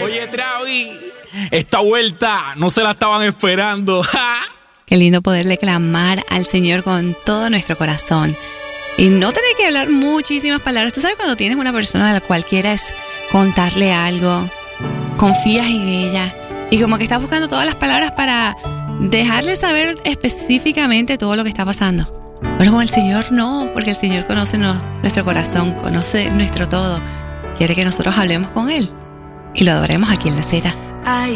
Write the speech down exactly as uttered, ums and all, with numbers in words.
Oye, Travi, esta vuelta no se la estaban esperando. Qué lindo poderle clamar al Señor con todo nuestro corazón. Y no tener que hablar muchísimas palabras. Tú sabes cuando tienes una persona a la cual quieres contarle algo, confías en ella y como que estás buscando todas las palabras para dejarle saber específicamente todo lo que está pasando. Bueno, con el Señor no, porque el Señor conoce no, nuestro corazón, conoce nuestro todo. Quiere que nosotros hablemos con Él y lo adoremos aquí en La Z.